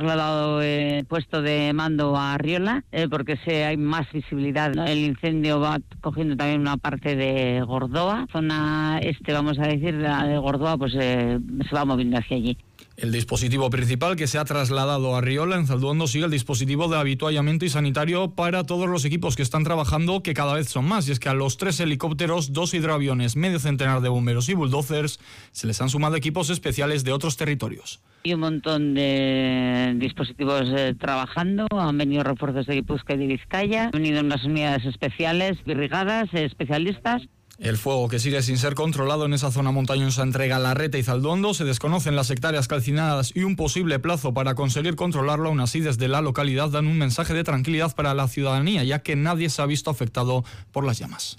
trasladado el puesto de mando a Arriola porque hay más visibilidad, ¿no? El incendio va cogiendo también una parte de Gordoa, zona vamos a decir, la de Gordoa, pues se va moviendo hacia allí. El dispositivo principal que se ha trasladado a Arriola, en Zalduondo, sigue el dispositivo de avituallamiento y sanitario para todos los equipos que están trabajando, que cada vez son más. Y es que a los 3 helicópteros, 2 hidroaviones, medio centenar de bomberos y bulldozers se les han sumado equipos especiales de otros territorios. Hay un montón de dispositivos trabajando, han venido refuerzos de Guipúzcoa y de Vizcaya, han venido unas unidades especiales, brigadas, especialistas. El fuego, que sigue sin ser controlado en esa zona montañosa entre Galarreta y Zalduondo, se desconocen las hectáreas calcinadas y un posible plazo para conseguir controlarlo. Aún así, desde la localidad dan un mensaje de tranquilidad para la ciudadanía, ya que nadie se ha visto afectado por las llamas.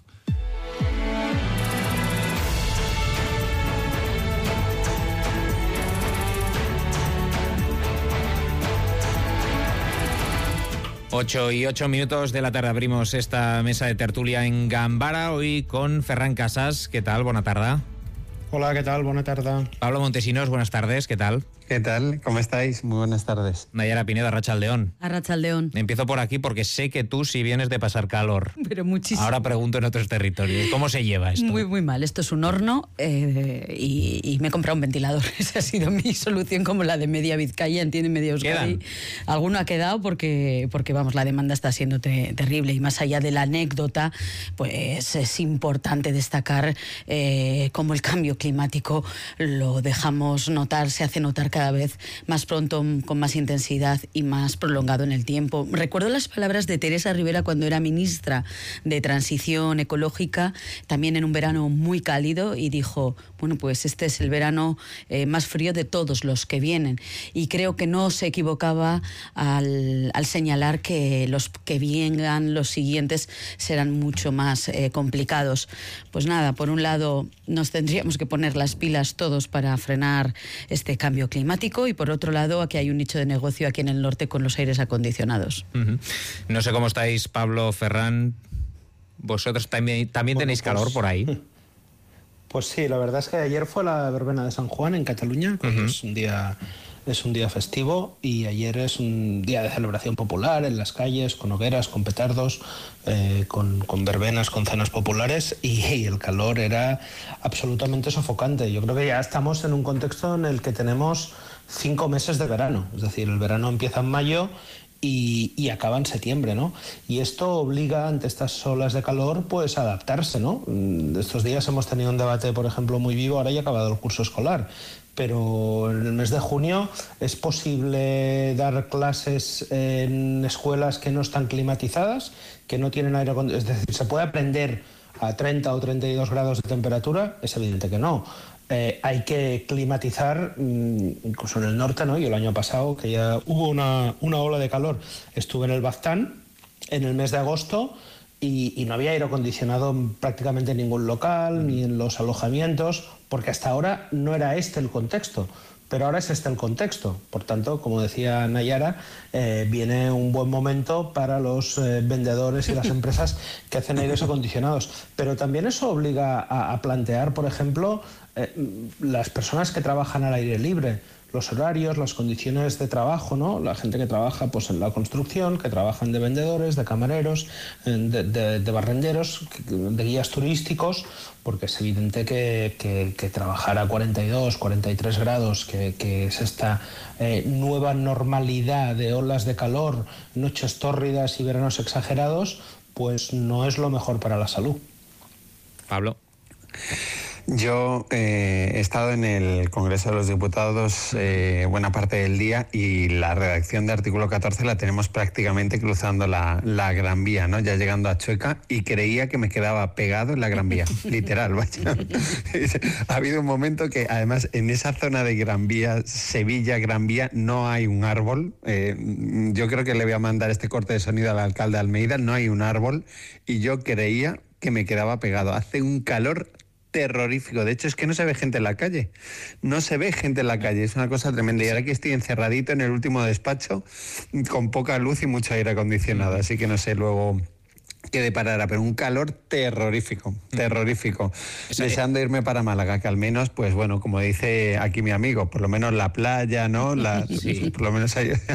Ocho y 8 minutos de la tarde abrimos esta mesa de tertulia en Gambara, hoy con Ferran Casas. ¿Qué tal? Buena tarde. Hola, ¿qué tal? Buena tarde. Pablo Montesinos, buenas tardes. ¿Qué tal? ¿Qué tal? ¿Cómo estáis? Muy buenas tardes. Nayara Pinedo, Arratsaldeón. Arratsaldeón. Empiezo por aquí porque sé que tú sí vienes de pasar calor. Pero muchísimo. Ahora pregunto en otros territorios. ¿Cómo se lleva esto? Muy, muy mal. Esto es un horno y me he comprado un ventilador. Esa ha sido mi solución, como la de media Vizcaya, entiende, media Euskadi. Alguno ha quedado porque vamos, la demanda está siendo terrible. Y más allá de la anécdota, pues es importante destacar cómo el cambio climático lo dejamos notar, se hace notar cada vez más pronto, con más intensidad y más prolongado en el tiempo. Recuerdo las palabras de Teresa Rivera cuando era ministra de Transición Ecológica, también en un verano muy cálido, y dijo, bueno, pues este es el verano más frío de todos los que vienen. Y creo que no se equivocaba al señalar que los que vengan, los siguientes, serán mucho más complicados. Pues nada, por un lado nos tendríamos que poner las pilas todos para frenar este cambio climático, y por otro lado, aquí hay un nicho de negocio aquí en el norte con los aires acondicionados. Uh-huh. No sé cómo estáis, Pablo, Ferran. ¿Vosotros también tenéis calor por ahí? Pues sí, la verdad es que ayer fue la verbena de San Juan en Cataluña, que Uh-huh. es un día festivo, y ayer es un día de celebración popular en las calles, con hogueras, con petardos, con verbenas, con cenas populares, y el calor era absolutamente sofocante. Yo creo que ya estamos en un contexto en el que tenemos 5 meses de verano, es decir, el verano empieza en mayo y acaba en septiembre, ¿no? Y esto obliga, ante estas olas de calor, pues a adaptarse, ¿no? Estos días hemos tenido un debate, por ejemplo, muy vivo. Ahora ya ha acabado el curso escolar, pero en el mes de junio es posible dar clases en escuelas que no están climatizadas, que no tienen aire acondicionado. Es decir, ¿se puede aprender a 30 o 32 grados de temperatura? Es evidente que no. Hay que climatizar, incluso en el norte, ¿no? Yo el año pasado, que ya hubo una ola de calor, estuve en el Baztán en el mes de agosto y no había aire acondicionado prácticamente en ningún local ni en los alojamientos, porque hasta ahora no era este el contexto. Pero ahora es este el contexto. Por tanto, como decía Nayara, viene un buen momento para los vendedores y las empresas que hacen aires acondicionados. Pero también eso obliga a plantear, por ejemplo, las personas que trabajan al aire libre, los horarios, las condiciones de trabajo, ¿no? La gente que trabaja pues en la construcción, que trabajan de vendedores, de camareros, de barrenderos, de guías turísticos, porque es evidente que trabajar a 42, 43 grados, que es esta nueva normalidad de olas de calor, noches tórridas y veranos exagerados, pues no es lo mejor para la salud. Pablo. Yo he estado en el Congreso de los Diputados buena parte del día, y la redacción de Artículo 14 la tenemos prácticamente cruzando la Gran Vía, ¿no? Ya llegando a Chueca, y creía que me quedaba pegado en la Gran Vía, literal, vaya. Ha habido un momento que, además, en esa zona de Gran Vía, Sevilla, Gran Vía, no hay un árbol. Yo creo que le voy a mandar este corte de sonido al alcalde de Almeida. No hay un árbol, y yo creía que me quedaba pegado. Hace un calor terrorífico. De hecho, es que no se ve gente en la calle. No se ve gente en la calle. Es una cosa tremenda. Y ahora que estoy encerradito en el último despacho, con poca luz y mucho aire acondicionado. Así que no sé luego qué deparará, pero un calor terrorífico, terrorífico. Deseando irme para Málaga, que al menos, pues bueno, como dice aquí mi amigo, por lo menos la playa, ¿no? Sí. Por lo menos hay